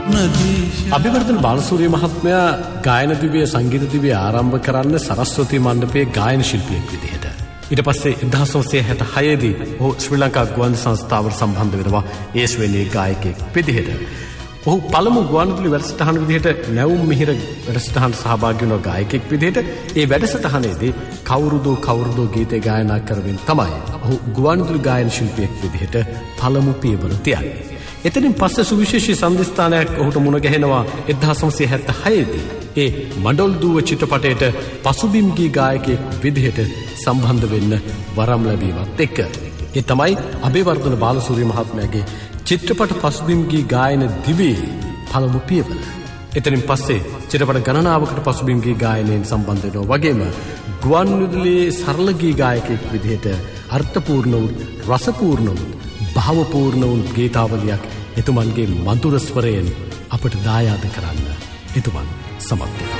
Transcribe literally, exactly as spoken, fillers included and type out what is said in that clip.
අභිවර්ධන බාලසූරිය මහත්මයා ගායන දිවිය සංගීත දිවිය ආරම්භ කරන්න සරස්වති මණ්ඩපයේ ගායන ශිල්පියෙක් විදිහට. ඊට පස්සේ එක්දාස් නවසිය හැටහය දී ඔහු ශ්‍රී ලංකා ගුවන් සංස්ථාවට සම්බන්ධ වෙනවා ඒ ශ්‍රේණියේ ගායකයෙක් විදිහට. ඔහු පළමු ගුවන්විදුලි වැඩසටහන විදිහට නැවුම් මිහිර වැඩසටහන සහභාගී වුණ ගායකයෙක් විදිහට ඒ වැඩසටහනේදී කවුරුදෝ කවුරුදෝ ගීත ගායනා කරමින් තමයි ඔහු ගුවන්විදුලි ගායන ශිල්පියෙක් විදිහට පළමු පියවර තියන්නේ. එතනින් පස්සේ සුවිශේෂී සම්දිස්ථානයක් ඔහුට මුණ ගැහෙනවා එක්දාස් නවසිය හැත්තෑ දී. ඒ මඩොල් දුව චිත්‍රපටයට පසුබිම් ගී ගායකයෙක් විදිහට සම්බන්ධ වෙන්න වරම් ලැබීමත් එක්ක. ඒ තමයි අබේවර්ධන බාලසූරිය මහත්මයාගේ චිත්‍රපට පසුබිම් ගී ගායන දිවියේ පළමු පියවර. එතනින් පස්සේ චිත්‍රපට ගණනාවකට පසුබිම් ගී ගායනයෙන් සම්බන්ධ වෙනවා වගේම ගුවන් විදුලියේ සරල ගී ගායකයෙක් විදිහට අර්ථපූර්ණ වූ රසපූර්ණ වූ භාවපූර්ණ වූ ගීතාවලියක් එතුමන්ගේ මధుර ස්වරයෙන් අපට දායාද කරන්න එතුමන් සමත් වෙනවා.